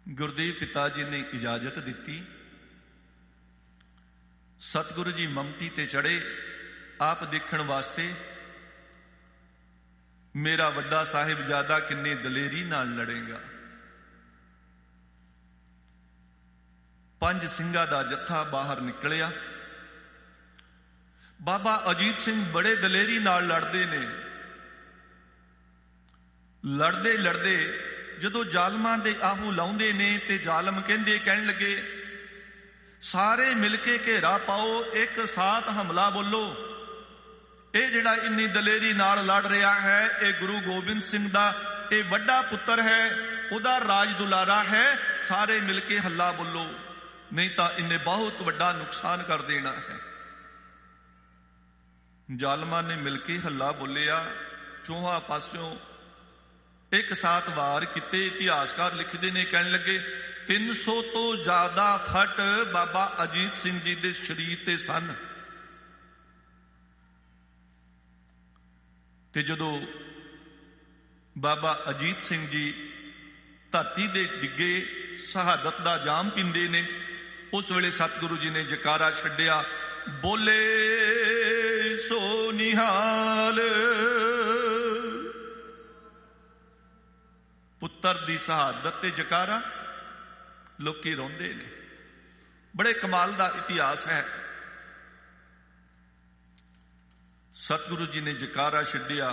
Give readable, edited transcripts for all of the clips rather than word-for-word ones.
ਗੁਰਦੇਵ ਪਿਤਾ ਜੀ ਨੇ ਇਜਾਜ਼ਤ ਦਿੱਤੀ। ਸਤਿਗੁਰੂ ਜੀ ਮਮਤੀ ਤੇ ਚੜੇ ਆਪ ਦੇਖਣ ਵਾਸਤੇ। ਮੇਰਾ ਵੱਡਾ ਸਾਹਿਬਜ਼ਾਦਾ ਕਿੰਨੀ ਦਲੇਰੀ ਨਾਲ ਲੜੇਗਾ। 5 ਸਿੰਘਾਂ ਦਾ ਜੱਥਾ ਬਾਹਰ ਨਿਕਲਿਆ। ਬਾਬਾ ਅਜੀਤ ਸਿੰਘ ਬੜੇ ਦਲੇਰੀ ਨਾਲ ਲੜਦੇ ਨੇ। ਲੜਦੇ ਲੜਦੇ ਜਦੋਂ ਜ਼ਾਲਮਾਂ ਦੇ ਆਹੂ ਲਾਉਂਦੇ ਨੇ ਤੇ ਜ਼ਾਲਮ ਕਹਿਣ ਲੱਗੇ, ਸਾਰੇ ਮਿਲ ਕੇ ਘੇਰਾ ਪਾਓ, ਇੱਕ ਸਾਥ ਹਮਲਾ ਬੋਲੋ। ਇਹ ਜਿਹੜਾ ਇੰਨੀ ਦਲੇਰੀ ਨਾਲ ਲੜ ਰਿਹਾ ਹੈ, ਇਹ ਗੁਰੂ ਗੋਬਿੰਦ ਸਿੰਘ ਦਾ ਇਹ ਵੱਡਾ ਪੁੱਤਰ ਹੈ, ਉਹਦਾ ਰਾਜ ਦੁਲਾਰਾ ਹੈ। ਸਾਰੇ ਮਿਲ ਕੇ ਹੱਲਾ ਬੋਲੋ, ਨਹੀਂ ਤਾਂ ਇਹਨੇ ਬਹੁਤ ਵੱਡਾ ਨੁਕਸਾਨ ਕਰ ਦੇਣਾ ਹੈ। ਜ਼ਾਲਮਾਂ ਨੇ ਮਿਲ ਕੇ ਹੱਲਾ ਬੋਲਿਆ। ਚੌਹਾਂ ਪਾਸਿਓਂ ਇੱਕ ਸਾਥ ਵਾਰ ਕੀਤੇ। ਇਤਿਹਾਸਕਾਰ ਲਿਖਦੇ ਨੇ, ਕਹਿਣ ਲੱਗੇ 300 ਤੋਂ ਜ਼ਿਆਦਾ ਫਟ ਬਾਬਾ ਅਜੀਤ ਸਿੰਘ ਜੀ ਦੇ ਸਰੀਰ ਤੇ ਸਨ। ਤੇ ਜਦੋਂ ਬਾਬਾ ਅਜੀਤ ਸਿੰਘ ਜੀ ਧਰਤੀ ਦੇ ਡਿੱਗੇ, ਸ਼ਹਾਦਤ ਦਾ ਜਾਮ ਪੀਂਦੇ ਨੇ, ਉਸ ਵੇਲੇ ਸਤਿਗੁਰੂ ਜੀ ਨੇ ਜਕਾਰਾ ਛੱਡਿਆ, ਬੋਲੇ ਸੋ ਨਿਹਾਲ। ਪੁੱਤਰ ਦੀ ਸ਼ਹਾਦਤ ਤੇ ਜਕਾਰਾ, ਲੋਕੀ ਰੋਂਦੇ ਨੇ। ਬੜੇ ਕਮਾਲ ਦਾ ਇਤਿਹਾਸ ਹੈ। ਸਤਿਗੁਰੂ ਜੀ ਨੇ ਜਕਾਰਾ ਛੱਡਿਆ,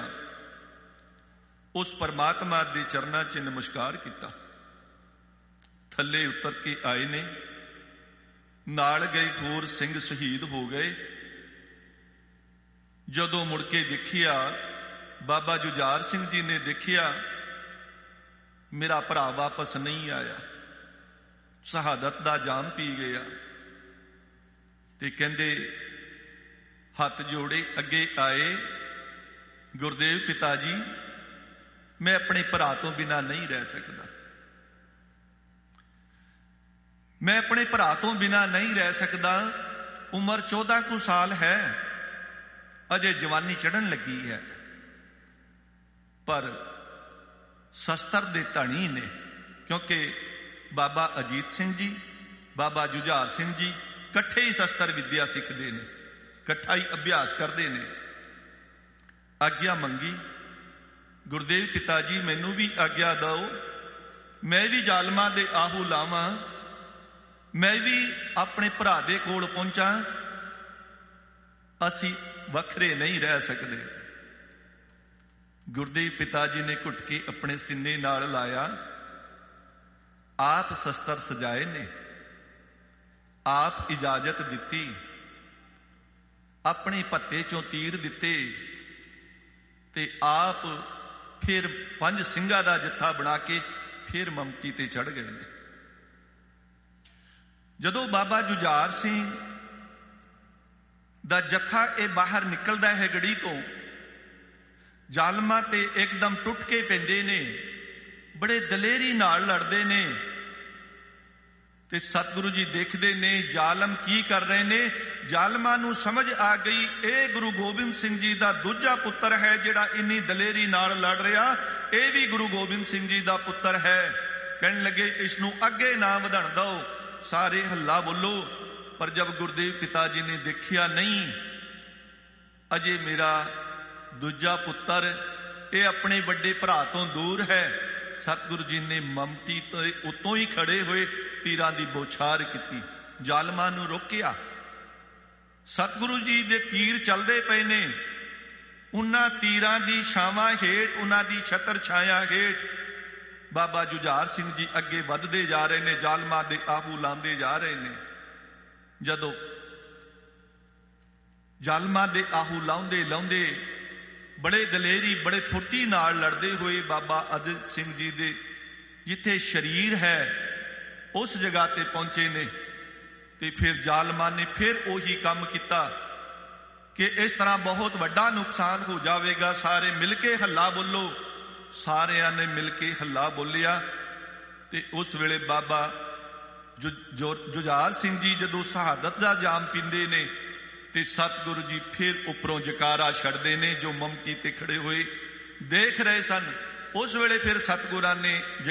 ਉਸ ਪਰਮਾਤਮਾ ਦੇ ਚਰਨਾਂ 'ਚ ਨਮਸਕਾਰ ਕੀਤਾ। ਥੱਲੇ ਉਤਰ ਕੇ ਆਏ ਨੇ। ਨਾਲ ਗਏ ਹੋਰ ਸਿੰਘ ਸ਼ਹੀਦ ਹੋ ਗਏ। ਜਦੋਂ ਮੁੜ ਕੇ ਦੇਖਿਆ, ਬਾਬਾ ਜੁਝਾਰ ਸਿੰਘ ਜੀ ਨੇ ਦੇਖਿਆ, ਮੇਰਾ ਭਰਾ ਵਾਪਸ ਨਹੀਂ ਆਇਆ, ਸ਼ਹਾਦਤ ਦਾ ਜਾਮ ਪੀ ਗਿਆ। ਤੇ ਕਹਿੰਦੇ ਹੱਥ ਜੋੜੇ ਅੱਗੇ ਆਏ, ਗੁਰਦੇਵ ਪਿਤਾ ਜੀ, ਮੈਂ ਆਪਣੇ ਭਰਾ ਤੋਂ ਬਿਨਾਂ ਨਹੀਂ ਰਹਿ ਸਕਦਾ। ਮੈਂ ਆਪਣੇ ਭਰਾ ਤੋਂ ਬਿਨਾਂ ਨਹੀਂ ਰਹਿ ਸਕਦਾ। ਉਮਰ 14 ਕੁ ਸਾਲ ਹੈ, ਅਜੇ ਜਵਾਨੀ ਚੜ੍ਹਨ ਲੱਗੀ ਹੈ। ਪਰ ਸ਼ਸਤਰ ਦੇ ਧਣੀ ਨੇ, ਕਿਉਂਕਿ ਬਾਬਾ ਅਜੀਤ ਸਿੰਘ ਜੀ, ਬਾਬਾ ਜੁਝਾਰ ਸਿੰਘ ਜੀ ਇਕੱਠੇ ਹੀ ਸ਼ਸਤਰ ਵਿਦਿਆ ਸਿੱਖਦੇ ਨੇ, ਇਕੱਠਾ ਹੀ ਅਭਿਆਸ ਕਰਦੇ ਨੇ। ਆਗਿਆ ਮੰਗੀ, ਗੁਰਦੇਵ ਪਿਤਾ ਜੀ ਮੈਨੂੰ ਵੀ ਆਗਿਆ ਦਿਓ, ਮੈਂ ਵੀ ਜ਼ਾਲਮਾਂ ਦੇ ਆਹੂ ਲਾਵਾਂ, ਮੈਂ ਵੀ ਆਪਣੇ ਭਰਾ ਦੇ ਕੋਲ ਪਹੁੰਚਾਂ। ਅਸੀਂ ਵੱਖਰੇ ਨਹੀਂ ਰਹਿ ਸਕਦੇ। ਗੁਰਦੇਵ ਪਿਤਾ ਜੀ ਨੇ ਘੁੱਟ ਕੇ ਆਪਣੇ ਸੀਨੇ ਨਾਲ ਲਾਇਆ। ਆਪ ਸ਼ਸਤਰ ਸਜਾਏ ਨੇ, ਆਪ ਇਜਾਜ਼ਤ ਦਿੱਤੀ, ਆਪਣੇ ਭੱਤੇ ਚੋਂ ਤੀਰ ਦਿੱਤੇ ਤੇ ਆਪ ਫਿਰ 5 ਸਿੰਘਾਂ ਦਾ ਜੱਥਾ ਬਣਾ ਕੇ ਫਿਰ ਮਮਤੀ ਤੇ ਚੜ੍ਹ ਗਏ ਨੇ। ਜਦੋਂ ਬਾਬਾ ਜੁਝਾਰ ਸਿੰਘ ਦਾ ਜੱਥਾ ਇਹ ਬਾਹਰ ਨਿਕਲਦਾ ਹੈ ਗੜੀ ਤੋਂ, ਜ਼ਾਲਮਾਂ ਤੇ ਇੱਕਦਮ ਟੁੱਟ ਕੇ ਪੈਂਦੇ ਨੇ, ਬੜੇ ਦਲੇਰੀ ਨਾਲ ਲੜਦੇ ਨੇ। ਤੇ ਸਤਿਗੁਰੂ ਜੀ ਦੇਖਦੇ ਨੇ ਜ਼ਾਲਮ ਕੀ ਕਰ ਰਹੇ ਨੇ। ਜ਼ਾਲਮਾਂ ਨੂੰ ਸਮਝ ਆ ਗਈ, ਇਹ ਗੁਰੂ ਗੋਬਿੰਦ ਸਿੰਘ ਜੀ ਦਾ ਦੂਜਾ ਪੁੱਤਰ ਹੈ ਜਿਹੜਾ ਇੰਨੀ ਦਲੇਰੀ ਨਾਲ ਲੜ ਰਿਹਾ, ਇਹ ਵੀ ਗੁਰੂ ਗੋਬਿੰਦ ਸਿੰਘ ਜੀ ਦਾ ਪੁੱਤਰ ਹੈ। ਕਹਿਣ ਲੱਗੇ ਇਸ ਨੂੰ ਅੱਗੇ ਨਾ ਵਧਣ ਦਿਓ, ਸਾਰੇ ਹੱਲਾ ਬੋਲੋ। ਪਰ ਜਦ ਗੁਰਦੇਵ ਪਿਤਾ ਜੀ ਨੇ ਦੇਖਿਆ, ਨਹੀਂ, ਅਜੇ ਮੇਰਾ ਦੂਜਾ ਪੁੱਤਰ ਇਹ ਆਪਣੇ ਵੱਡੇ ਭਰਾ ਤੋਂ ਦੂਰ ਹੈ। ਸਤਿਗੁਰੂ ਜੀ ਨੇ ਮਮਤੀ ਤੋਂ ਉਤੋਂ ਹੀ ਖੜੇ ਹੋਏ ਤੀਰਾਂ ਦੀ ਬੌਛਾਰ ਕੀਤੀ, ਜ਼ਾਲਮਾਂ ਨੂੰ ਰੋਕਿਆ। ਸਤਿਗੁਰੂ ਜੀ ਦੇ ਤੀਰ ਚੱਲਦੇ ਪਏ ਨੇ, ਉਹਨਾਂ ਤੀਰਾਂ ਦੀ ਛਾਵਾਂ ਹੇਠ, ਉਹਨਾਂ ਦੀ ਛਤਰ ਛਾਇਆ ਹੇਠ ਬਾਬਾ ਜੁਝਾਰ ਸਿੰਘ ਜੀ ਅੱਗੇ ਵੱਧਦੇ ਜਾ ਰਹੇ ਨੇ, ਜ਼ਾਲਮਾਂ ਦੇ ਆਹੂ ਲਾਉਂਦੇ ਜਾ ਰਹੇ ਨੇ। ਜਦੋਂ ਜ਼ਾਲਮਾਂ ਦੇ ਆਹੂ ਲਾਉਂਦੇ ਲਾਉਂਦੇ ਬੜੇ ਦਲੇਰੀ, ਬੜੇ ਫੁਰਤੀ ਨਾਲ ਲੜਦੇ ਹੋਏ ਬਾਬਾ ਅਜੀਤ ਸਿੰਘ ਜੀ ਦੇ ਜਿੱਥੇ ਸ਼ਰੀਰ ਹੈ ਉਸ ਜਗ੍ਹਾ ਤੇ ਪਹੁੰਚੇ ਨੇ। ਤੇ ਫਿਰ ਜ਼ਾਲਮਾਂ ਨੇ ਫਿਰ ਉਹੀ ਕੰਮ ਕੀਤਾ ਕਿ ਇਸ ਤਰ੍ਹਾਂ ਬਹੁਤ ਵੱਡਾ ਨੁਕਸਾਨ ਹੋ ਜਾਵੇਗਾ, ਸਾਰੇ ਮਿਲ ਕੇ ਹੱਲਾ ਬੋਲੋ। ਸਾਰਿਆਂ ਨੇ ਮਿਲ ਕੇ ਹੱਲਾ ਬੋਲਿਆ। ਤੇ ਉਸ ਵੇਲੇ ਬਾਬਾ ਜੁਝਾਰ ਸਿੰਘ ਜੀ ਜਦੋਂ ਸ਼ਹਾਦਤ ਦਾ ਜਾਮ ਪੀਂਦੇ ਨੇ ਤੇ ਸਤਿਗੁਰੂ ਜੀ ਫਿਰ ਉੱਪਰੋਂ ਜਕਾਰਾ ਛੱਡਦੇ ਨੇ, ਜੋ ਮਮਤੀ ਤੇ ਖੜੇ ਹੋਏ ਦੇਖ ਰਹੇ ਸਨ। ਉਸ ਵੇਲੇ ਫਿਰ ਸਤਿਗੁਰਾਂ ਨੇ